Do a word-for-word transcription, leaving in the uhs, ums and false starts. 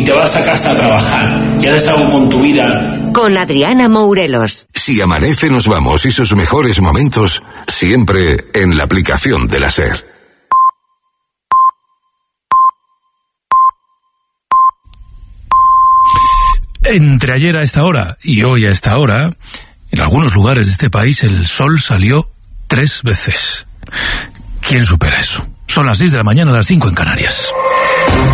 te vas a casa a trabajar y haces algo con tu vida. Con Adriana Mourelos. Si amanece nos vamos y sus mejores momentos siempre en la aplicación de la SER. Entre ayer a esta hora y hoy a esta hora, en algunos lugares de este país el sol salió tres veces. ¿Quién supera eso? Son las seis de la mañana, las cinco en Canarias.